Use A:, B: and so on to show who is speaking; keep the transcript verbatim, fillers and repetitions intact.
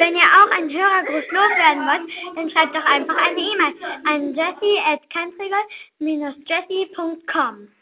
A: wenn ihr auch einen Hörergruß loswerden wollt, dann schreibt doch einfach eine E-Mail an jessie at cantrigal dash jessie punkt com.